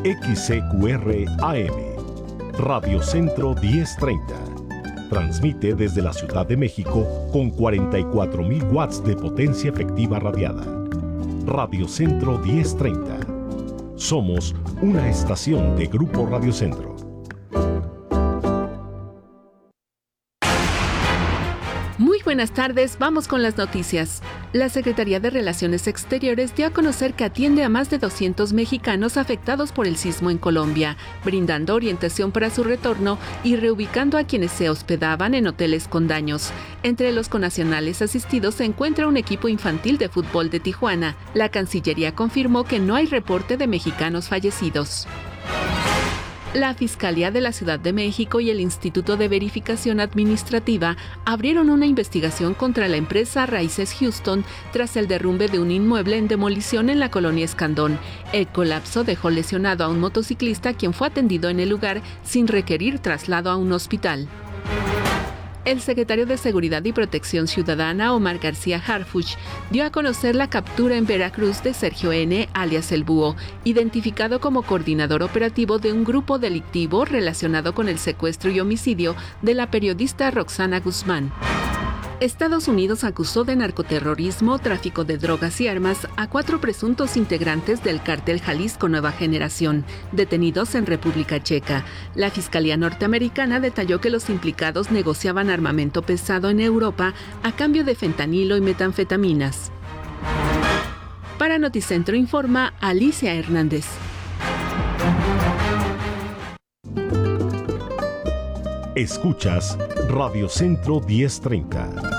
XCQR AM, Radio Centro 1030. Transmite desde la Ciudad de México con 44.000 watts de potencia efectiva radiada. Radio Centro 1030. Somos una estación de Grupo Radio Centro. Muy buenas tardes, vamos con las noticias. La Secretaría de Relaciones Exteriores dio a conocer que atiende a más de 200 mexicanos afectados por el sismo en Colombia, brindando orientación para su retorno y reubicando a quienes se hospedaban en hoteles con daños. Entre los connacionales asistidos se encuentra un equipo infantil de fútbol de Tijuana. La Cancillería confirmó que no hay reporte de mexicanos fallecidos. La Fiscalía de la Ciudad de México y el Instituto de Verificación Administrativa abrieron una investigación contra la empresa Raíces Houston tras el derrumbe de un inmueble en demolición en la colonia Escandón. El colapso dejó lesionado a un motociclista quien fue atendido en el lugar sin requerir traslado a un hospital. El secretario de Seguridad y Protección Ciudadana, Omar García Harfuch, dio a conocer la captura en Veracruz de Sergio N., alias El Búho, identificado como coordinador operativo de un grupo delictivo relacionado con el secuestro y homicidio de la periodista Roxana Guzmán. Estados Unidos acusó de narcoterrorismo, tráfico de drogas y armas a 4 presuntos integrantes del cártel Jalisco Nueva Generación, detenidos en República Checa. La Fiscalía norteamericana detalló que los implicados negociaban armamento pesado en Europa a cambio de fentanilo y metanfetaminas. Para Noticentro informa Alicia Hernández. Escuchas Radio Centro 1030.